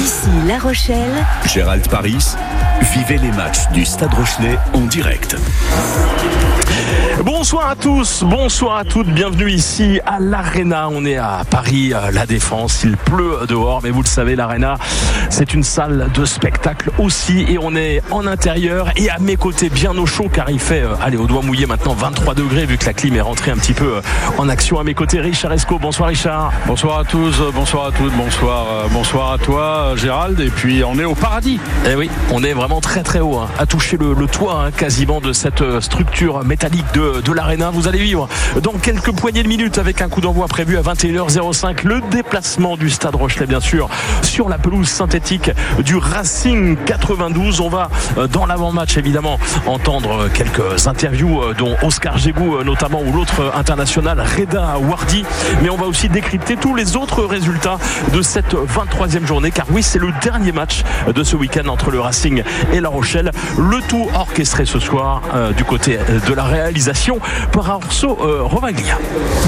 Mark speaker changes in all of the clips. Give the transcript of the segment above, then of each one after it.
Speaker 1: Ici La Rochelle.
Speaker 2: Gérald Paris, vivez les matchs du Stade Rochelais en direct.
Speaker 3: Bonsoir à tous, bonsoir à toutes, bienvenue ici à l'Arena. On est à Paris, La Défense, il pleut dehors, mais vous le savez, l'Arena, c'est une salle de spectacle aussi, et on est en intérieur et à mes côtés, bien au chaud, car il fait, au doigt mouillé maintenant 23 degrés, vu que la clim est rentrée un petit peu en action. À mes côtés, Richard Esco. Bonsoir Richard.
Speaker 4: Bonsoir à tous, bonsoir à toutes, bonsoir à toi Gérald, et puis on est au paradis.
Speaker 3: Eh oui, on est vraiment très très haut, à toucher le toit quasiment de cette structure métallique de l'Arena. Vous allez vivre dans quelques poignées de minutes avec un coup d'envoi prévu à 21h05 le déplacement du Stade Rochelais, bien sûr, sur la pelouse synthétique du Racing 92. On va dans l'avant-match évidemment entendre quelques interviews dont Oscar Gégou notamment, ou l'autre international Reda Wardi, mais on va aussi décrypter tous les autres résultats de cette 23e journée, car oui, c'est le dernier match de ce week-end entre le Racing et La Rochelle. Le tout orchestré ce soir du côté de la réalisation par Arso Rovaglia.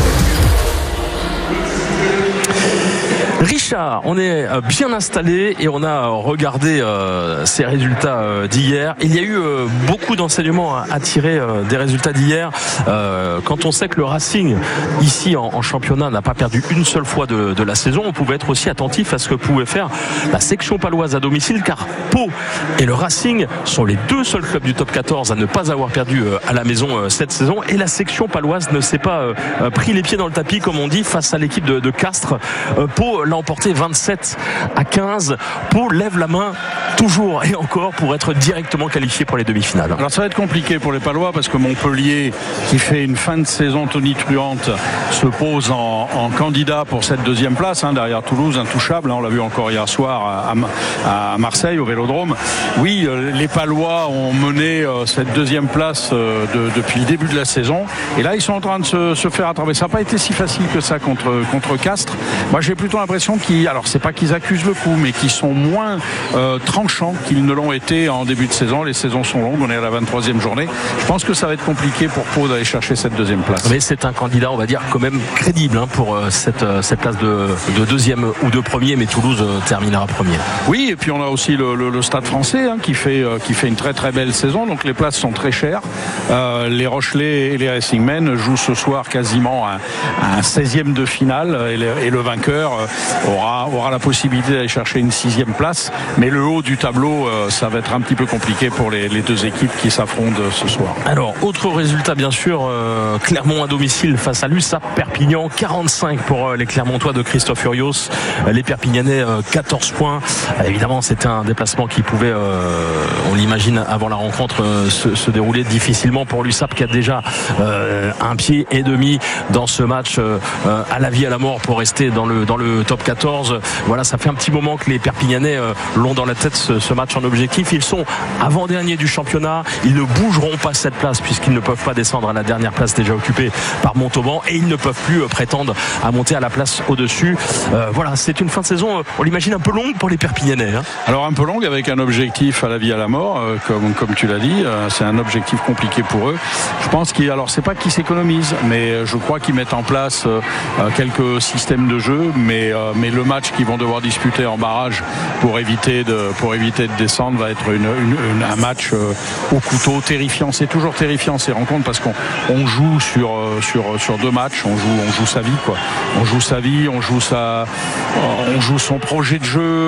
Speaker 3: Richard, on est bien installé et on a regardé ces résultats d'hier. Il y a eu beaucoup d'enseignements à tirer des résultats d'hier. Quand on sait que le Racing, ici en championnat, n'a pas perdu une seule fois de la saison, on pouvait être aussi attentif à ce que pouvait faire la section paloise à domicile, car Pau et le Racing sont les deux seuls clubs du top 14 à ne pas avoir perdu à la maison cette saison, et la section paloise ne s'est pas pris les pieds dans le tapis, comme on dit, face à l'équipe de Castres. Pau l'a emporté 27-15. Pau lève la main toujours et encore pour être directement qualifié pour les demi-finales.
Speaker 4: Alors ça va être compliqué pour les Palois, parce que Montpellier, qui fait une fin de saison tonitruante, se pose en candidat pour cette deuxième place, derrière Toulouse, intouchable. On l'a vu encore hier soir à Marseille, au Vélodrome. Oui, les Palois ont mené cette deuxième place depuis le début de la saison, et là ils sont en train de se faire attraper. Ça n'a pas été si facile que ça contre Castres. Moi j'ai plutôt l'impression alors c'est pas qu'ils accusent le coup, mais qu'ils sont moins tranchants qu'ils ne l'ont été en début de saison. Les saisons sont longues, on est à la 23e journée. Je pense que ça va être compliqué pour Pau d'aller chercher cette deuxième place.
Speaker 3: Mais c'est un candidat, on va dire, quand même crédible pour cette place de deuxième ou de premier, mais Toulouse terminera premier.
Speaker 4: Oui, et puis on a aussi le Stade Français qui fait une très très belle saison, donc les places sont très chères. Les Rochelais et les Racingmen jouent ce soir quasiment un 16e de finale, et le vainqueur aura la possibilité d'aller chercher une 6e place, mais le haut du tableau, ça va être un petit peu compliqué pour les deux équipes qui s'affrontent ce soir.
Speaker 3: Alors, autre résultat bien sûr, Clermont à domicile face à l'USAP Perpignan, 45 pour les Clermontois de Christophe Urios, les Perpignanais 14 points. Évidemment, c'était un déplacement qui pouvait, on l'imagine avant la rencontre, se dérouler difficilement pour l'USAP, qui a déjà un pied et demi dans ce match à la vie à la mort pour rester dans le top 14. Voilà, ça fait un petit moment que les Perpignanais l'ont dans la tête, ce match en objectif. Ils sont avant-derniers du championnat, ils ne bougeront pas cette place puisqu'ils ne peuvent pas descendre à la dernière place déjà occupée par Montauban, et ils ne peuvent plus prétendre à monter à la place au-dessus. Voilà, c'est une fin de saison, on l'imagine, un peu longue pour les Perpignanais.
Speaker 4: Alors un peu longue, avec un objectif à la vie à la mort, comme tu l'as dit. C'est un objectif compliqué pour eux. Je pense alors c'est pas qu'ils s'économisent, mais je crois qu'ils mettent en place quelques systèmes de jeu, mais le match qu'ils vont devoir disputer en barrage pour éviter de descendre va être un match au couteau terrifiant. C'est toujours terrifiant ces rencontres, parce qu'on joue sur deux matchs. On joue sa vie, quoi. On joue sa vie, on joue son projet de jeu,